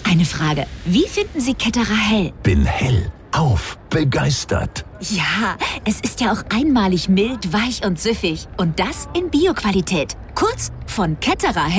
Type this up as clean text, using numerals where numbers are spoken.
Eine Frage. Wie finden Sie Ketterer hell? Bin hellauf begeistert. Ja, es ist ja auch einmalig mild, weich und süffig. Und das in Bio-Qualität. Kurz, von Ketterer